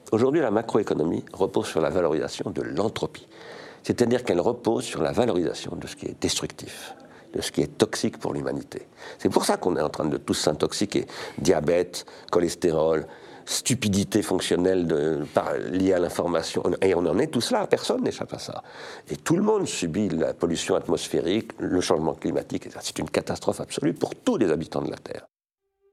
Aujourd'hui, la macroéconomie repose sur la valorisation de l'entropie. C'est-à-dire qu'elle repose sur la valorisation de ce qui est destructif, de ce qui est toxique pour l'humanité. C'est pour ça qu'on est en train de tous s'intoxiquer. Diabète, cholestérol, stupidité fonctionnelle liée à l'information. Et on en est tous là, personne n'échappe à ça. Et tout le monde subit la pollution atmosphérique, le changement climatique. C'est une catastrophe absolue pour tous les habitants de la Terre.